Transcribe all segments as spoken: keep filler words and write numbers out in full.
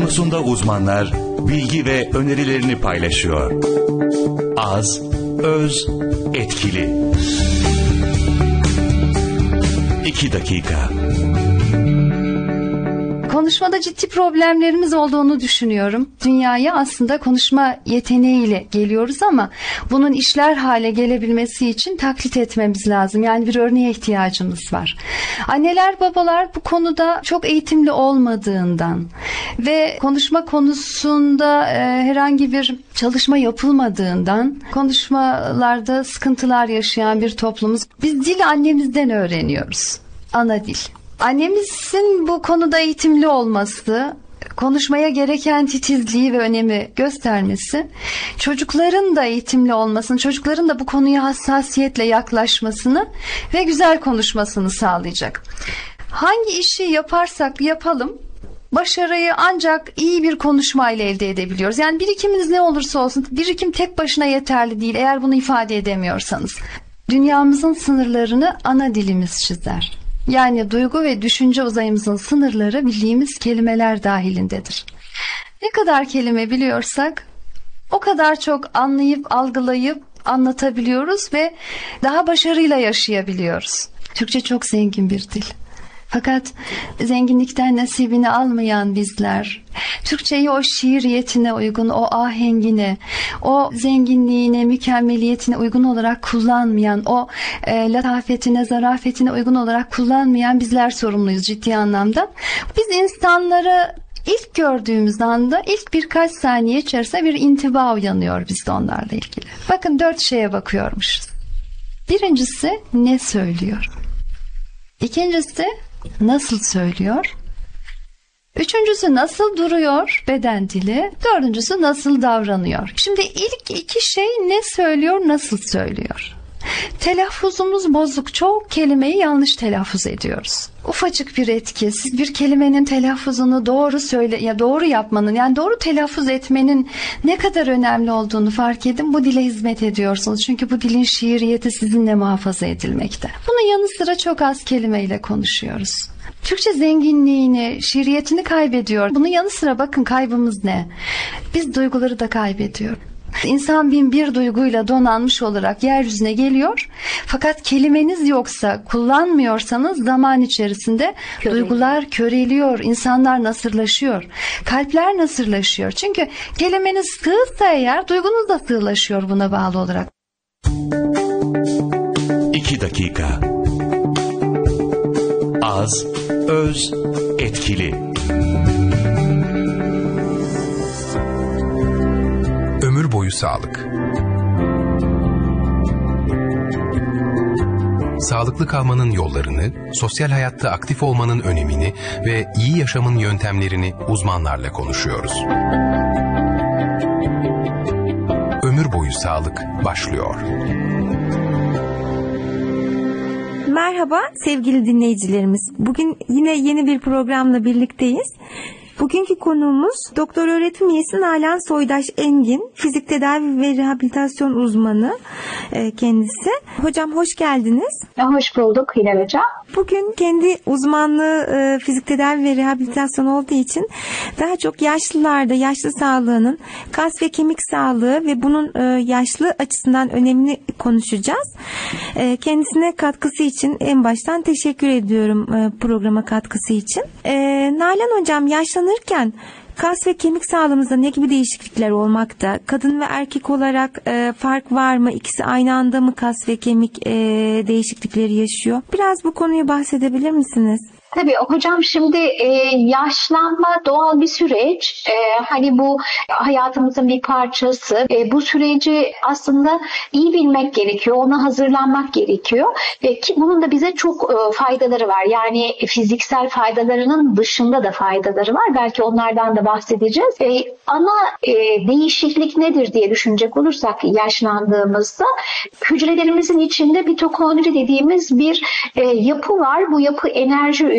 konusunda uzmanlar bilgi ve önerilerini paylaşıyor. Az, öz, etkili. İki dakika. Konuşmada ciddi problemlerimiz olduğunu düşünüyorum. Dünyaya aslında konuşma yeteneğiyle geliyoruz ama bunun işler hale gelebilmesi için taklit etmemiz lazım. Yani bir örneğe ihtiyacımız var. Anneler, babalar bu konuda çok eğitimli olmadığından ve konuşma konusunda e, herhangi bir çalışma yapılmadığından konuşmalarda sıkıntılar yaşayan bir toplumuz. Biz dil annemizden öğreniyoruz. Ana dil. Annemizin bu konuda eğitimli olması, konuşmaya gereken titizliği ve önemi göstermesi, çocukların da eğitimli olmasını, çocukların da bu konuya hassasiyetle yaklaşmasını ve güzel konuşmasını sağlayacak. Hangi işi yaparsak yapalım, başarıyı ancak iyi bir konuşmayla elde edebiliyoruz. Yani birikiminiz ne olursa olsun, birikim tek başına yeterli değil eğer bunu ifade edemiyorsanız. Dünyamızın sınırlarını ana dilimiz çizer. Yani duygu ve düşünce uzayımızın sınırları bildiğimiz kelimeler dahilindedir. Ne kadar kelime biliyorsak o kadar çok anlayıp, algılayıp anlatabiliyoruz ve daha başarıyla yaşayabiliyoruz. Türkçe çok zengin bir dil. Fakat zenginlikten nasibini almayan bizler, Türkçeyi o şiiriyetine uygun, o ahengine, o zenginliğine, mükemmeliyetine uygun olarak kullanmayan, o e, latafetine, zarafetine uygun olarak kullanmayan bizler sorumluyuz ciddi anlamda. Biz insanları ilk gördüğümüz anda ilk birkaç saniye içerisinde bir intiba uyanıyor bizde onlarla ilgili. Bakın dört şeye bakıyormuşuz. Birincisi ne söylüyor? İkincisi nasıl söylüyor? Üçüncüsü nasıl duruyor beden dili? Dördüncüsü nasıl davranıyor? Şimdi ilk iki şey ne söylüyor, nasıl söylüyor? Telaffuzumuz bozuk. Çok kelimeyi yanlış telaffuz ediyoruz. Ufacık bir etki. Siz bir kelimenin telaffuzunu doğru söyle, ya doğru yapmanın, yani doğru telaffuz etmenin ne kadar önemli olduğunu fark edin. Bu dile hizmet ediyorsunuz. Çünkü bu dilin şiiriyeti sizinle muhafaza edilmekte. Bunun yanı sıra çok az kelimeyle konuşuyoruz. Türkçe zenginliğini, şiiriyetini kaybediyor. Bunun yanı sıra bakın kaybımız ne? Biz duyguları da kaybediyoruz. İnsan bin bir duyguyla donanmış olarak yeryüzüne geliyor. Fakat kelimeniz yoksa, kullanmıyorsanız zaman içerisinde Köreli. Duygular köreliyor, insanlar nasırlaşıyor, kalpler nasırlaşıyor. Çünkü kelimeniz sığsa eğer, duygunuz da sığlaşıyor buna bağlı olarak. İki dakika. Az, öz, etkili. Ömür boyu sağlık. Sağlıklı kalmanın yollarını, sosyal hayatta aktif olmanın önemini ve iyi yaşamın yöntemlerini uzmanlarla konuşuyoruz. Ömür boyu sağlık başlıyor. Merhaba sevgili dinleyicilerimiz. Bugün yine yeni bir programla birlikteyiz. Bugünkü konuğumuz doktor öğretim üyesi Nalan Soydaş Engin, fizik tedavi ve rehabilitasyon uzmanı kendisi. Hocam hoş geldiniz. Hoş bulduk Hilal Hocam. Bugün kendi uzmanlığı fizik tedavi ve rehabilitasyon olduğu için daha çok yaşlılarda yaşlı sağlığının kas ve kemik sağlığı ve bunun yaşlı açısından önemini konuşacağız. Kendisine katkısı için en baştan teşekkür ediyorum, programa katkısı için. Nalan Hocam, yaşlanırken kas ve kemik sağlığımızda ne gibi değişiklikler olmakta? Kadın ve erkek olarak e, fark var mı? İkisi aynı anda mı kas ve kemik e, değişiklikleri yaşıyor? Biraz bu konuyu bahsedebilir misiniz? Tabii hocam, şimdi e, yaşlanma doğal bir süreç. E, hani bu hayatımızın bir parçası. E, bu süreci aslında iyi bilmek gerekiyor. Ona hazırlanmak gerekiyor. E, ki bunun da bize çok e, faydaları var. Yani fiziksel faydalarının dışında da faydaları var. Belki onlardan da bahsedeceğiz. E, ana e, değişiklik nedir diye düşünecek olursak yaşlandığımızda hücrelerimizin içinde mitokondri dediğimiz bir e, yapı var. Bu yapı enerji üretiyor.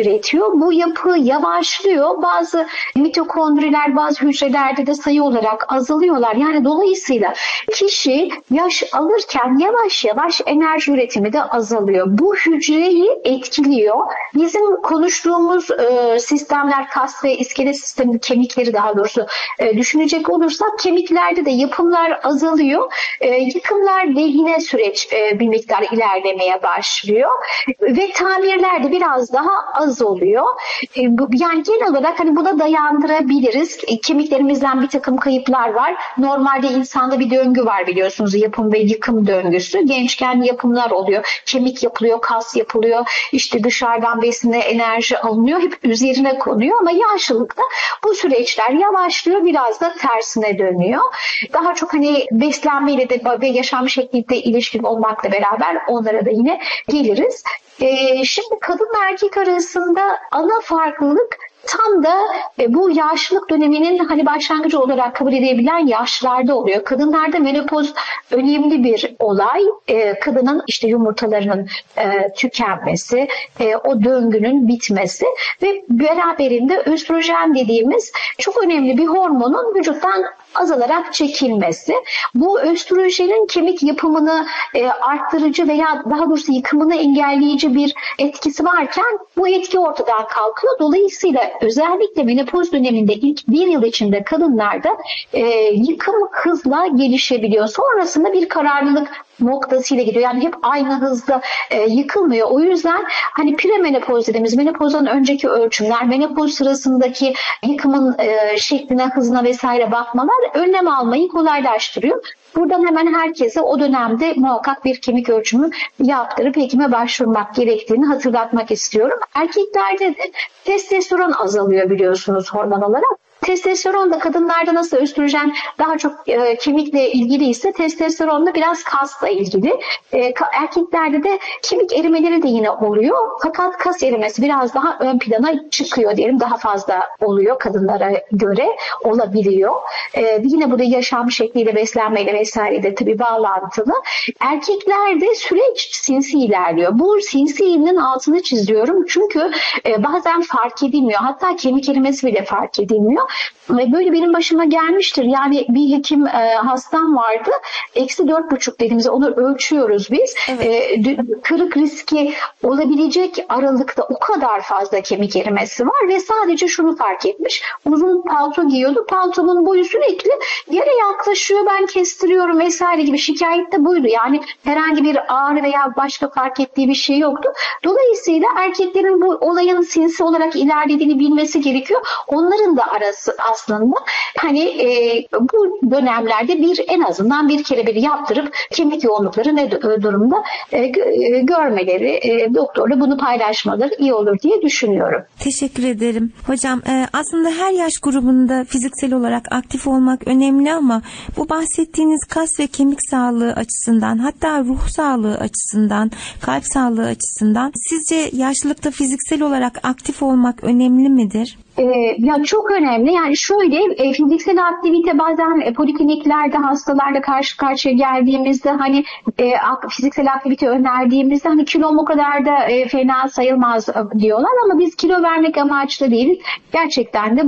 üretiyor. Bu yapı yavaşlıyor. Bazı mitokondriler bazı hücrelerde de sayı olarak azalıyorlar. Yani dolayısıyla kişi yaş alırken yavaş yavaş enerji üretimi de azalıyor. Bu hücreyi etkiliyor. Bizim konuştuğumuz e, sistemler, kas ve iskelet sistemi, kemikleri daha doğrusu e, düşünecek olursak kemiklerde de yapımlar azalıyor. E, yıkımlar lehine süreç e, bir miktar ilerlemeye başlıyor. Ve tamirler de biraz daha az oluyor. E, bu, yani genel olarak hani buna dayandırabiliriz. E, kemiklerimizden bir takım kayıplar var. Normalde insanda bir döngü var biliyorsunuz. Yapım ve yıkım döngüsü. Gençken yapımlar oluyor. Kemik yapılıyor, kas yapılıyor. İşte dışarıdan besine enerji alınıyor. Hep üzerine konuyor ama yaşlılıkta bu süreçler yavaşlıyor. Biraz da tersine dönüyor. Daha çok hani beslenmeyle de ve yaşam şekliyle ilişkili olmakla beraber onlara da yine geliriz. Ee, şimdi kadın ve erkek arasında ana farklılık tam da e, bu yaşlılık döneminin hani başlangıcı olarak kabul edilebilen yaşlarda oluyor. Kadınlarda menopoz önemli bir olay. E, kadının işte yumurtalarının e, tükenmesi, e, o döngünün bitmesi ve beraberinde östrojen dediğimiz çok önemli bir hormonun vücuttan azalarak çekilmesi. Bu östrojenin kemik yapımını e, arttırıcı veya daha doğrusu yıkımını engelleyici bir etkisi varken bu etki ortadan kalkıyor. Dolayısıyla özellikle menopoz döneminde ilk bir yıl içinde kadınlarda e, yıkım hızla gelişebiliyor. Sonrasında bir kararlılık noktasıyla gidiyor. Yani hep aynı hızda e, yıkılmıyor. O yüzden hani premenopoz dediğimiz menopozdan önceki ölçümler, menopoz sırasındaki yıkımın e, şekline, hızına vesaire bakmalar önlem almayı kolaylaştırıyor. Buradan hemen herkese o dönemde muhakkak bir kemik ölçümü yaptırıp hekime başvurmak gerektiğini hatırlatmak istiyorum. Erkeklerde de testosteron azalıyor biliyorsunuz hormon olarak. Testosteron da kadınlarda nasıl östrojen daha çok e, kemikle ilgili ise testosteron da biraz kasla ilgili. E, erkeklerde de kemik erimeleri de yine oluyor. Fakat kas erimesi biraz daha ön plana çıkıyor diyelim. Daha fazla oluyor kadınlara göre olabiliyor. E, yine burada yaşam şekliyle, beslenmeyle vesaireyle tabii bağlantılı. Erkeklerde süreç sinsi ilerliyor. Bu sinsiliğinin altını çiziyorum. Çünkü e, bazen fark edilmiyor. Hatta kemik erimesi bile fark edilmiyor. Böyle benim başıma gelmiştir. Yani bir hekim e, hastam vardı. Eksi dört buçuk dediğimizde onu ölçüyoruz biz. Evet. E, kırık riski olabilecek aralıkta o kadar fazla kemik erimesi var ve sadece şunu fark etmiş. Uzun palto giyiyordu. Paltomun boyu sürekli yere yaklaşıyor. Ben kestiriyorum vesaire gibi şikayet de buydu. Yani herhangi bir ağrı veya başka fark ettiği bir şey yoktu. Dolayısıyla erkeklerin bu olayın sinsi olarak ilerlediğini bilmesi gerekiyor. Onların da arası aslında hani e, bu dönemlerde bir en azından bir kere bir yaptırıp kemik yoğunlukları ne durumda e, görmeleri, e, doktorla bunu paylaşmaları iyi olur diye düşünüyorum. Teşekkür ederim. Hocam e, aslında her yaş grubunda fiziksel olarak aktif olmak önemli ama bu bahsettiğiniz kas ve kemik sağlığı açısından, hatta ruh sağlığı açısından, kalp sağlığı açısından sizce yaşlılıkta fiziksel olarak aktif olmak önemli midir? Ee, ya çok önemli. Yani şöyle e, fiziksel aktivite bazen e, polikliniklerde hastalarla karşı karşıya geldiğimizde hani e, fiziksel aktivite önerdiğimizde hani kilom o kadar da e, fena sayılmaz diyorlar ama biz kilo vermek amaçlı değiliz. Gerçekten de